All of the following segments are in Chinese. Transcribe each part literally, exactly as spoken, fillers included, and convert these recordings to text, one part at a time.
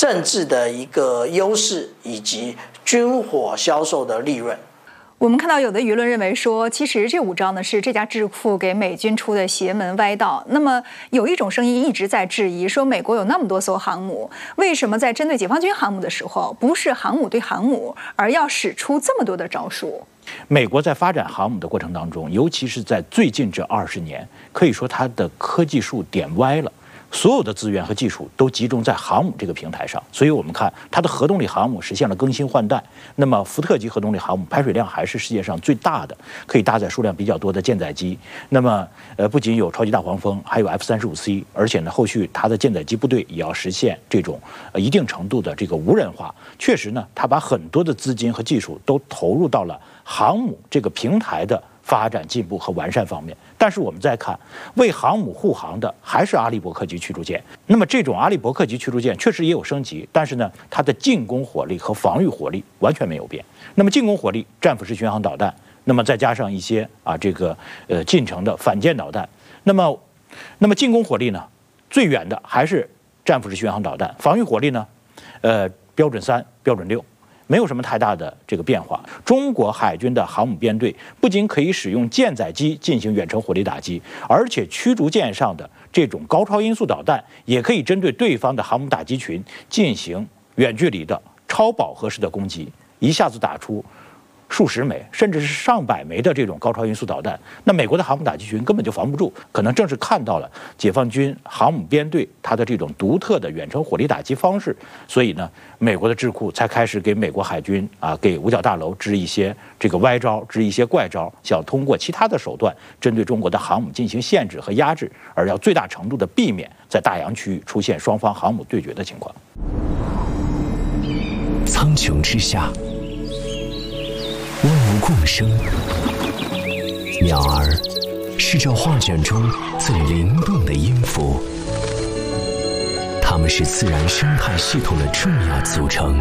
政治的一个优势以及军火销售的利润。 我们看到有的舆论认为说，其实这五招呢是这家智库给美军出的邪门歪道。那么有一种声音一直在质疑说，美国有那么多艘航母，为什么在针对解放军航母的时候，不是航母对航母，而要使出这么多的招数？ 美国在发展航母的过程当中，尤其是在最近这二十年，可以说它的科技树点歪了。所有的资源和技术都集中在航母这个平台上，所以我们看它的核动力航母实现了更新换代。那么福特级核动力航母排水量还是世界上最大的，可以搭载数量比较多的舰载机。那么呃，不仅有超级大黄蜂，还有 F 三十五 C， 而且呢，后续它的舰载机部队也要实现这种呃一定程度的这个无人化。确实呢，它把很多的资金和技术都投入到了航母这个平台的发展进步和完善方面。但是我们再看为航母护航的还是阿利伯克级驱逐舰。那么这种阿利伯克级驱逐舰确实也有升级，但是呢，它的进攻火力和防御火力完全没有变。那么进攻火力，战斧式巡航导弹，那么再加上一些啊这个呃近程的反舰导弹。那么，那么进攻火力呢，最远的还是战斧式巡航导弹，防御火力呢，呃标准三、标准六。没有什么太大的这个变化。中国海军的航母编队不仅可以使用舰载机进行远程火力打击，而且驱逐舰上的这种高超音速导弹也可以针对对方的航母打击群进行远距离的超饱和式的攻击，一下子打出数十枚甚至是上百枚的这种高超音速导弹。那美国的航母打击群根本就防不住，可能正是看到了解放军航母编队它的这种独特的远程火力打击方式，所以呢，美国的智库才开始给美国海军啊，给五角大楼支一些这个歪招，支一些怪招，想通过其他的手段针对中国的航母进行限制和压制，而要最大程度的避免在大洋区域出现双方航母对决的情况。 苍穹之下，万物共生，鸟儿是这画卷中最灵动的音符，它们是自然生态系统的重要组成。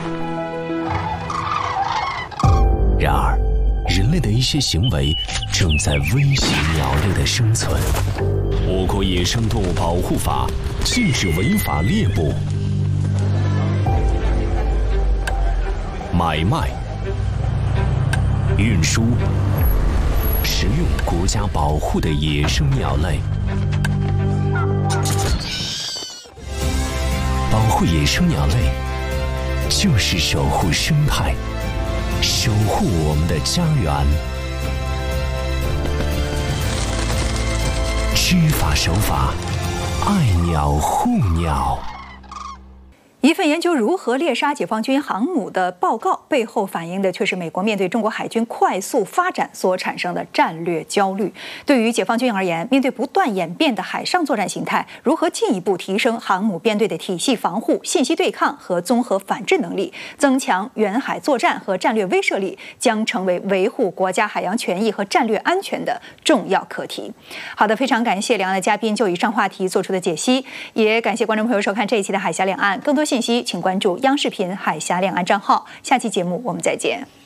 然而，人类的一些行为正在威胁鸟类的生存。我国野生动物保护法禁止违法猎捕、买卖、运输、食用国家保护的野生鸟类。保护野生鸟类，就是守护生态，守护我们的家园。知法守法，爱鸟护鸟。 一份研究如何猎杀解放军航母的报告背后反映的却是美国面对中国海军快速发展所产生的战略焦虑。对于解放军而言，面对不断演变的海上作战形态，如何进一步提升航母编队的体系防护、信息对抗和综合反制能力，增强远海作战和战略威慑力，将成为维护国家海洋权益和战略安全的重要课题。好的，非常感谢两岸的嘉宾就以上话题做出的解析，也感谢观众朋友收看这一期的海峡两岸。更多信息请关注央视频海峡两岸账号。下期节目我们再见。